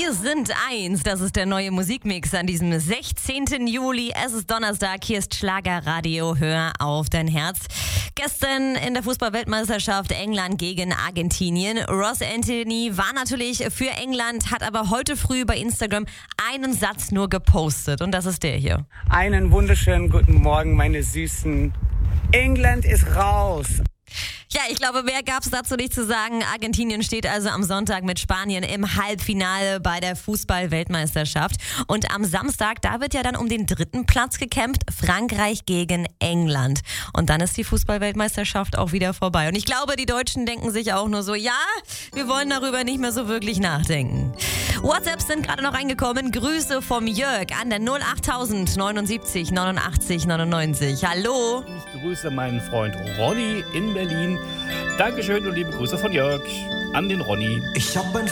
Wir sind eins. Das ist der neue Musikmix an diesem 16. Juli. Es ist Donnerstag. Hier ist Schlagerradio. Hör auf dein Herz. Gestern in der Fußball-Weltmeisterschaft England gegen Argentinien. Ross Anthony war natürlich für England, hat aber heute früh bei Instagram einen Satz nur gepostet. Und das ist der hier. Einen wunderschönen guten Morgen, meine Süßen. England ist raus. Ja, ich glaube, mehr gab es dazu nicht zu sagen. Argentinien steht also am Sonntag mit Spanien im Halbfinale bei der Fußball-Weltmeisterschaft. Und am Samstag, da wird ja dann um den 3. Platz gekämpft. Frankreich gegen England. Und dann ist die Fußball-Weltmeisterschaft auch wieder vorbei. Und ich glaube, die Deutschen denken sich auch nur so, ja, wir wollen darüber nicht mehr so wirklich nachdenken. WhatsApps sind gerade noch reingekommen. Grüße vom Jörg an der 08000 79 89 99. Hallo. Ich grüße meinen Freund Ronny in Berlin. Dankeschön und liebe Grüße von Jörg an den Ronny. Ich hab ein